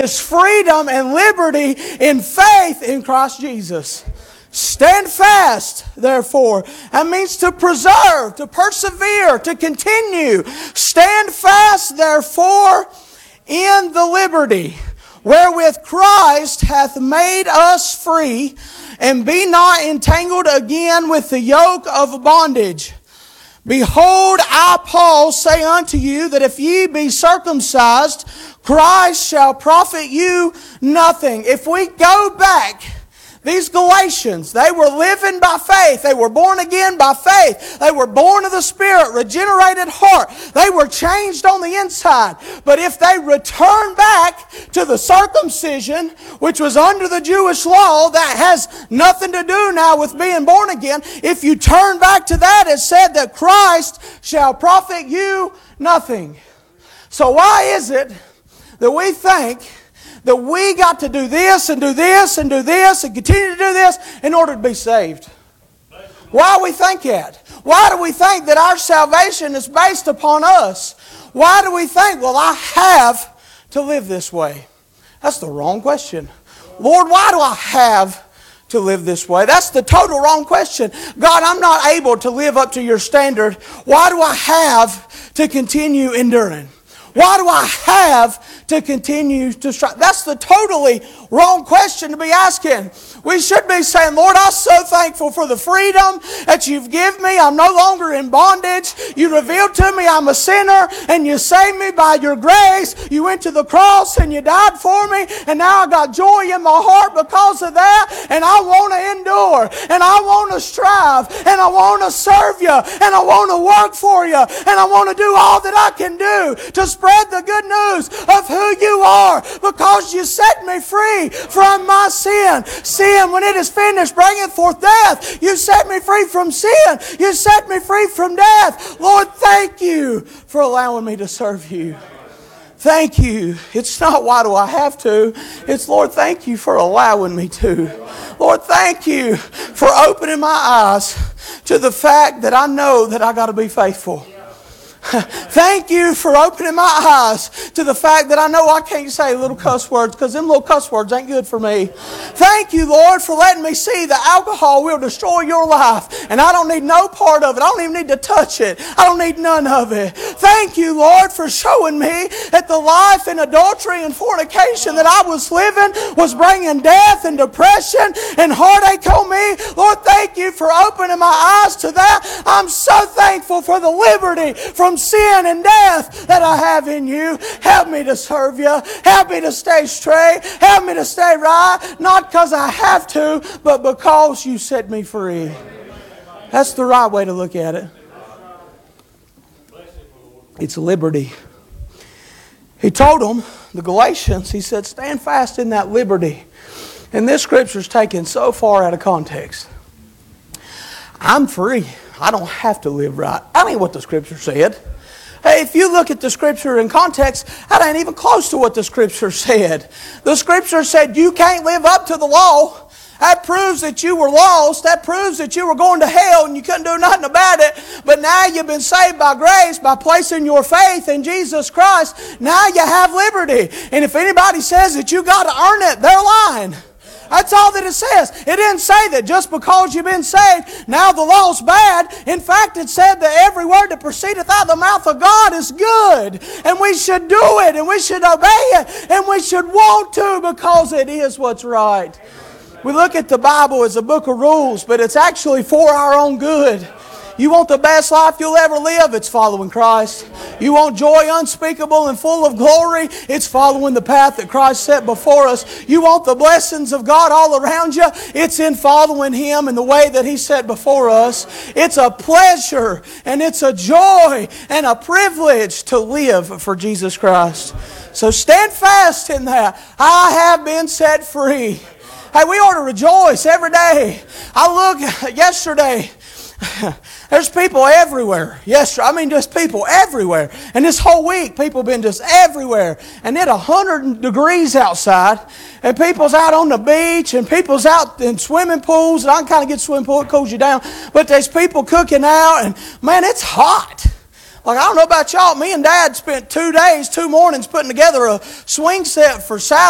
is freedom and liberty in faith in Christ Jesus. Stand fast, therefore. That means to preserve, to persevere, to continue. Stand fast, therefore, in the liberty wherewith Christ hath made us free, and be not entangled again with the yoke of bondage. Behold, I, Paul, say unto you that if ye be circumcised, Christ shall profit you nothing. If we go back, these Galatians, they were living by faith. They were born again by faith. They were born of the Spirit, regenerated heart. They were changed on the inside. But if they return back to the circumcision, which was under the Jewish law, that has nothing to do now with being born again. If you turn back to that, it said that Christ shall profit you nothing. So why is it that we think that we got to do this and do this and do this and continue to do this in order to be saved? Why do we think that? Why do we think that our salvation is based upon us? Why do we think, well, I have to live this way? That's the wrong question. Lord, why do I have to live this way? That's the total wrong question. God, I'm not able to live up to your standard. Why do I have to continue enduring? Why do I have to continue to strive? That's the totally wrong question to be asking. We should be saying, Lord, I'm so thankful for the freedom that you've given me. I'm no longer in bondage. You revealed to me I'm a sinner, and you saved me by your grace. You went to the cross and you died for me, and now I got joy in my heart because of that, and I want to endure, and I want to strive, and I want to serve you, and I want to work for you, and I want to do all that I can do to spread the good news of who you are, because you set me free from my sin. Sin, when it is finished, bringeth forth death. You set me free from sin. You set me free from death. Lord, thank you for allowing me to serve you. Thank you. It's not why do I have to. It's Lord, thank you for allowing me to. Lord, thank you for opening my eyes to the fact that I know that I got to be faithful. Thank you for opening my eyes to the fact that I know I can't say little cuss words, because them little cuss words ain't good for me. Thank you, Lord, for letting me see that alcohol will destroy your life, and I don't need no part of it. I don't even need to touch it. I don't need none of it. Thank you, Lord, for showing me that the life in adultery and fornication that I was living was bringing death and depression and heartache on me. Lord, thank you for opening my eyes to that. I'm so thankful for the liberty from sin and death that I have in you. Help me to serve you. Help me to stay straight. Help me to stay right. Not because I have to, but because you set me free. That's the right way to look at it. It's liberty. He told them, the Galatians, he said, stand fast in that liberty. And this scripture is taken so far out of context. I'm free. I don't have to live right. That ain't what the scripture said. Hey, if you look at the scripture in context, that ain't even close to what the scripture said. The scripture said you can't live up to the law. That proves that you were lost. That proves that you were going to hell and you couldn't do nothing about it. But now you've been saved by grace, by placing your faith in Jesus Christ. Now you have liberty. And if anybody says that you got to earn it, they're lying. That's all that it says. It didn't say that just because you've been saved, now the law's bad. In fact, it said that every word that proceedeth out of the mouth of God is good. And we should do it, and we should obey it, and we should want to, because it is what's right. We look at the Bible as a book of rules, but it's actually for our own good. You want the best life you'll ever live? It's following Christ. You want joy unspeakable and full of glory? It's following the path that Christ set before us. You want the blessings of God all around you? It's in following Him in the way that He set before us. It's a pleasure and it's a joy and a privilege to live for Jesus Christ. So stand fast in that. I have been set free. Hey, we ought to rejoice every day. I look yesterday. There's people everywhere. Yes, I mean just people everywhere. And this whole week, people have been just everywhere. And it's 100 degrees outside. And people's out on the beach. And people's out in swimming pools. And I can kind of get swimming pool, it cools you down. But there's people cooking out. And man, it's hot. Like, I don't know about y'all. Me and Dad spent 2 days, 2 mornings putting together a swing set for South.